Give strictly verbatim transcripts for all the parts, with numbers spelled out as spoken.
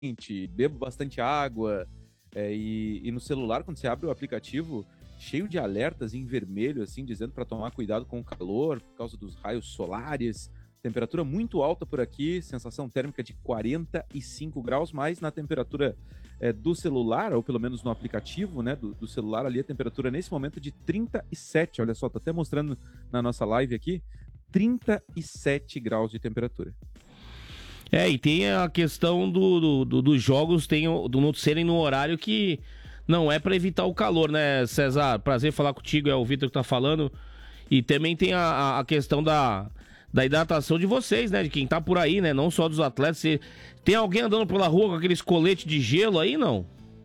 bebo bastante água, é, e, e no celular, quando você abre o aplicativo, cheio de alertas em vermelho, assim, dizendo para tomar cuidado com o calor, por causa dos raios solares, temperatura muito alta por aqui, sensação térmica de quarenta e cinco graus, mas na temperatura é, do celular, ou pelo menos no aplicativo, né, do, do celular ali, a temperatura nesse momento é de trinta e sete, olha só, tô até mostrando na nossa live aqui, trinta e sete graus de temperatura. É, e tem a questão do, do, do, dos jogos tem, do não serem no horário que não é para evitar o calor, né, César? Prazer falar contigo, é o Vitor que tá falando. E também tem a, a questão da, da hidratação de vocês, né? De quem tá por aí, né? Não só dos atletas. Você... Tem alguém andando pela rua com aqueles coletes de gelo aí, não?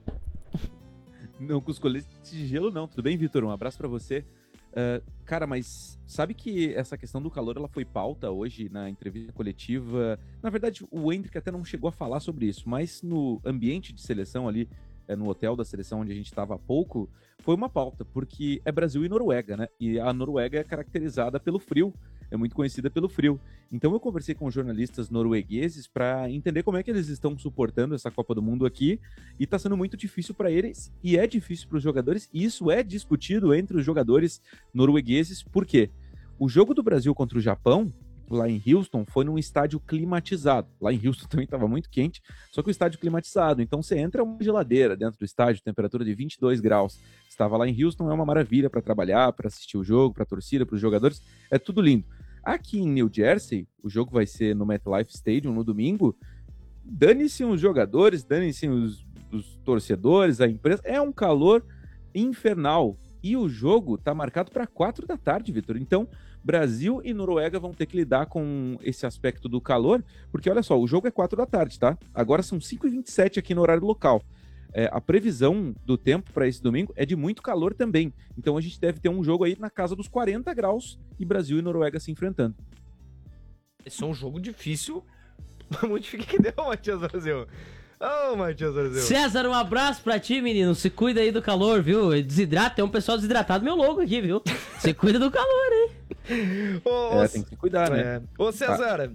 Não, com os coletes de gelo não. Tudo bem, Vitor? Um abraço para você. Uh, cara, mas sabe que essa questão do calor ela foi pauta hoje na entrevista coletiva? Na verdade, o Hendrick até não chegou a falar sobre isso, mas no ambiente de seleção ali, é, no hotel da seleção onde a gente estava há pouco, foi uma pauta, porque é Brasil e Noruega, né? E a Noruega é caracterizada pelo frio, é muito conhecida pelo frio. Então eu conversei com jornalistas noruegueses para entender como é que eles estão suportando essa Copa do Mundo aqui, e está sendo muito difícil para eles, e é difícil para os jogadores, e isso é discutido entre os jogadores noruegueses. Por quê? O jogo do Brasil contra o Japão, lá em Houston, foi num estádio climatizado. Lá em Houston também estava muito quente, só que o estádio climatizado. Então você entra uma geladeira dentro do estádio, temperatura de vinte e dois graus. Estava lá em Houston, é uma maravilha para trabalhar, para assistir o jogo, para a torcida, para os jogadores, é tudo lindo. Aqui em New Jersey, o jogo vai ser no MetLife Stadium no domingo, dane-se os jogadores, dane-se os, os torcedores, a imprensa, é um calor infernal. E o jogo tá marcado para quatro da tarde, Vitor. Então, Brasil e Noruega vão ter que lidar com esse aspecto do calor, porque olha só, o jogo é quatro da tarde, tá? Agora são cinco e vinte e sete aqui no horário local. É, a previsão do tempo para esse domingo é de muito calor também. Então a gente deve ter um jogo aí na casa dos quarenta graus e Brasil e Noruega se enfrentando. Esse é um jogo difícil. Muito difícil. Que deu, Matias Brasil? Ô, oh, Matias Brasil. César, um abraço pra ti, menino. Se cuida aí do calor, viu? Desidrata, tem um pessoal desidratado meu logo aqui, viu? Se cuida do calor, hein? Ô, é, tem que se cuidar, né? É. Ô, César.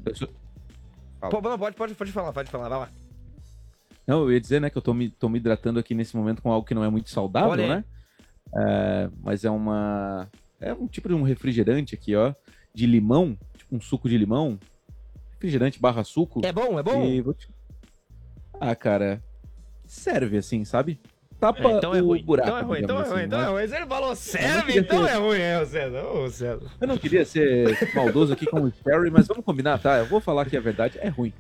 Ah, Pô, não, pode, pode, pode falar, pode falar, vai lá. Não, eu ia dizer, né, que eu tô me, tô me hidratando aqui nesse momento com algo que não é muito saudável, Olha né? É, mas é uma... É um tipo de um refrigerante aqui, ó, de limão, tipo um suco de limão. Refrigerante barra suco. É bom, é bom? E vou te... Ah, cara, serve assim, sabe? Tapa é, então é o ruim. buraco. Então é ruim, então é ruim, assim, então né? é ruim. Ele falou serve, então ser... é ruim, é, o César. Ô, César. Eu não queria ser maldoso aqui com o Sherry, mas vamos combinar, tá? Eu vou falar que a verdade é ruim.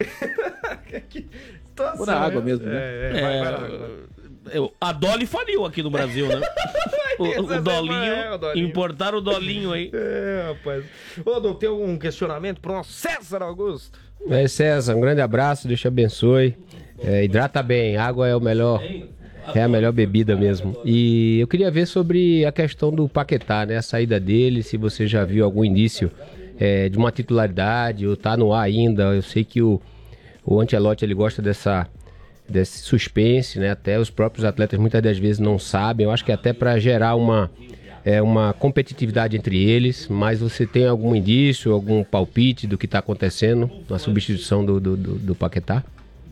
Vou na água mesmo, né? É, é, vai, vai lá, eu, a Dolly faliu aqui no Brasil, né? o, o, Dolinho, é, o Dolinho, importaram o Dolinho aí. É, rapaz. Ô, Dô, tem algum questionamento pro nosso César Augusto? É, César, um grande abraço, Deus te abençoe. É, hidrata bem, água é o melhor, é a melhor bebida mesmo. E eu queria ver sobre a questão do Paquetá, né? A saída dele, se você já viu algum indício é, de uma titularidade, ou tá no ar ainda. Eu sei que o, o Ancelotti, ele gosta dessa, desse suspense, né? Até os próprios atletas muitas das vezes não sabem. Eu acho que até para gerar uma, é, uma competitividade entre eles. Mas você tem algum indício, algum palpite do que está acontecendo na substituição do, do, do, do Paquetá?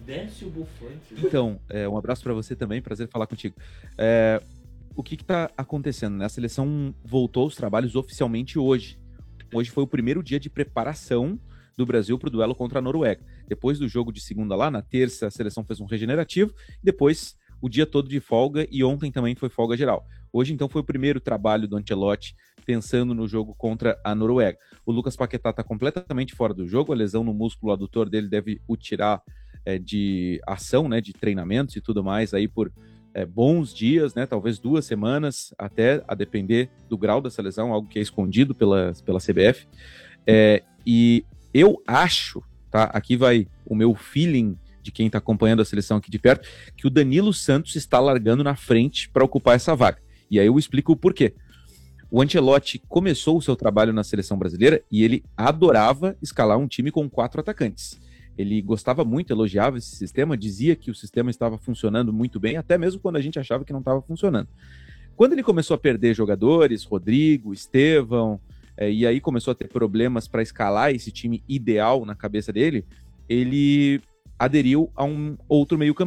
Então, é, um abraço para você também, prazer falar contigo. É, o que está acontecendo, né? A seleção voltou aos trabalhos oficialmente hoje. Hoje foi o primeiro dia de preparação do Brasil para o duelo contra a Noruega. Depois do jogo de segunda lá, na terça, a seleção fez um regenerativo, depois o dia todo de folga, e ontem também foi folga geral. Hoje, então, foi o primeiro trabalho do Ancelotti pensando no jogo contra a Noruega. O Lucas Paquetá está completamente fora do jogo, a lesão no músculo adutor dele deve o tirar é, de ação, né, de treinamentos e tudo mais, aí por é, bons dias, né, talvez duas semanas, até a depender do grau dessa lesão, algo que é escondido pela, pela C B F. É, e eu acho, tá, aqui vai o meu feeling de quem está acompanhando a seleção aqui de perto, que o Danilo Santos está largando na frente para ocupar essa vaga. E aí eu explico o porquê. O Ancelotti começou o seu trabalho na seleção brasileira e ele adorava escalar um time com quatro atacantes. Ele gostava muito, elogiava esse sistema, dizia que o sistema estava funcionando muito bem, até mesmo quando a gente achava que não estava funcionando. Quando ele começou a perder jogadores, Rodrigo, Estevão, é, e aí começou a ter problemas para escalar esse time ideal na cabeça dele, ele aderiu a um outro meio